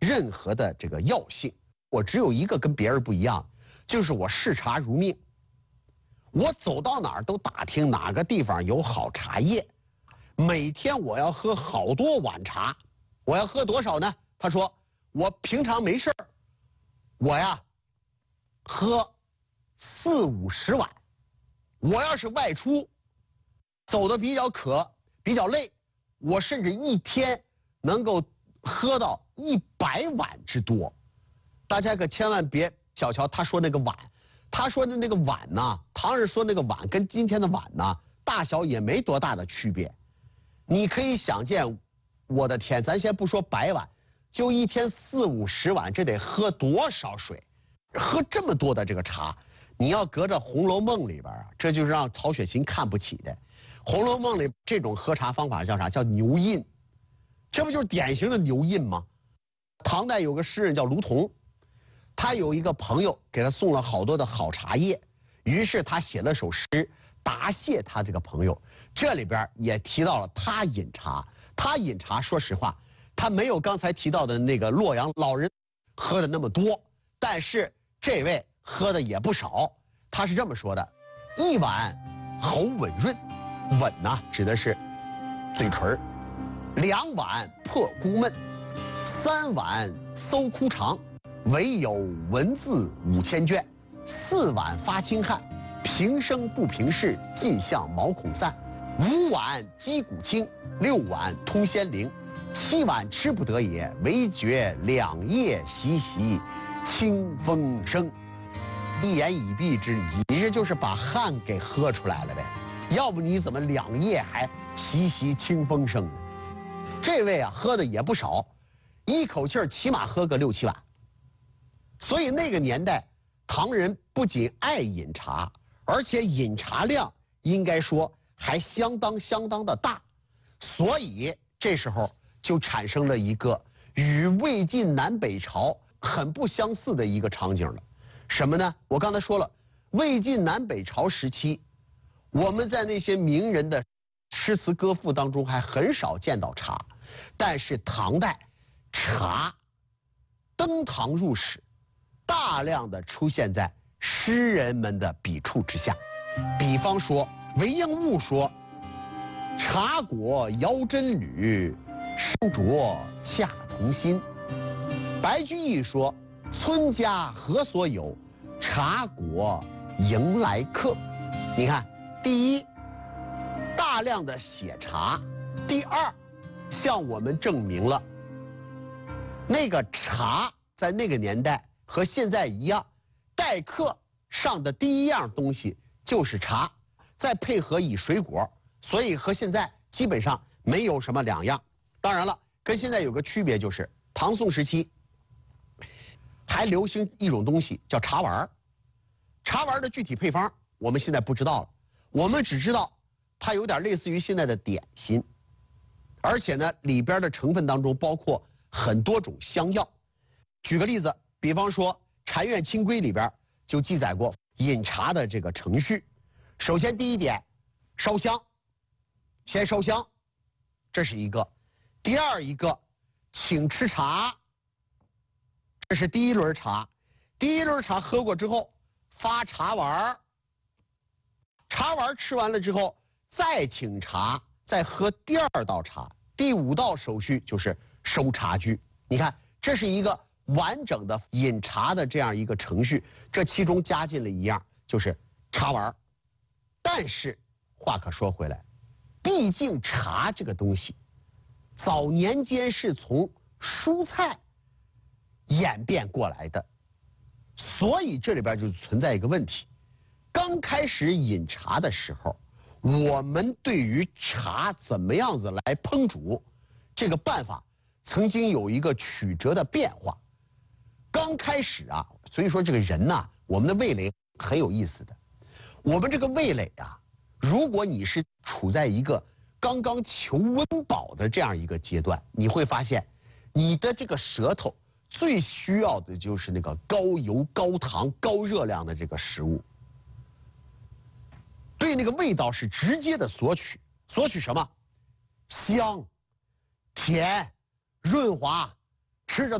任何的这个药性。我只有一个跟别人不一样，就是我视茶如命。我走到哪儿都打听哪个地方有好茶叶，每天我要喝好多碗茶。我要喝多少呢？他说我平常没事儿，我呀喝40-50碗。我要是外出走得比较渴比较累，我甚至一天能够喝到100碗之多。大家可千万别小瞧他说那个碗，他说的那个碗呢，唐人说那个碗跟今天的碗呢，大小也没多大的区别。你可以想见，我的天，咱先不说100碗，就一天40-50碗，这得喝多少水？喝这么多的这个茶，你要隔着《红楼梦》里边啊，这就是让曹雪芹看不起的。《红楼梦》里这种喝茶方法叫啥？叫牛印，这不就是典型的牛印吗？唐代有个诗人叫卢仝，他有一个朋友给他送了好多的好茶叶，于是他写了首诗答谢他这个朋友。这里边也提到了他饮茶，他饮茶说实话，他没有刚才提到的那个洛阳老人喝的那么多，但是这位喝的也不少。他是这么说的：一碗喉吻润，吻呢指的是嘴唇；2碗破孤闷，3碗搜枯肠，唯有文字5000卷；4碗发清汗，平生不平事，尽向毛孔散；5碗击骨清，6碗通仙灵；7碗吃不得也，唯觉两夜习习清风生。一言以蔽之，你这就是把汗给喝出来了呗，要不你怎么2夜还习习清风生呢？这位啊喝的也不少，一口气儿起码喝个6-7碗。所以那个年代，唐人不仅爱饮茶，而且饮茶量应该说还相当的大。所以这时候就产生了一个与魏晋南北朝很不相似的一个场景了。什么呢？我刚才说了，魏晋南北朝时期，我们在那些名人的诗词歌赋当中还很少见到茶，但是唐代茶登堂入室，大量的出现在诗人们的笔触之下。比方说韦应物说茶果摇真缕，生浊恰同心。白居易说村家何所有，茶果迎来客。你看，第一，大量的写茶；第二，向我们证明了那个茶在那个年代和现在一样，待客上的第一样东西就是茶，再配合以水果，所以和现在基本上没有什么两样。当然了，跟现在有个区别，就是唐宋时期还流行一种东西叫茶丸。茶丸的具体配方我们现在不知道了，我们只知道它有点类似于现在的点心，而且呢里边的成分当中包括很多种香药。举个例子，比方说《禅院清规》里边就记载过饮茶的这个程序。首先第一点，烧香，先烧香，这是一个。第二一个，请吃茶，这是第一轮茶。第一轮茶喝过之后发茶丸，茶丸吃完了之后再请茶，再喝第2道茶。第5道手续就是收茶具。你看，这是一个完整的饮茶的这样一个程序，这其中加进了一样，就是茶丸。但是话可说回来，毕竟茶这个东西早年间是从蔬菜演变过来的，所以这里边就存在一个问题。刚开始饮茶的时候，我们对于茶怎么样子来烹煮这个办法曾经有一个曲折的变化。刚开始啊，所以说这个人呐，我们的味蕾很有意思的。我们这个味蕾啊，如果你是处在一个刚刚求温饱的这样一个阶段，你会发现你的这个舌头最需要的就是那个高油、高糖、高热量的这个食物，对那个味道是直接的索取。索取什么？香、甜、润滑，吃着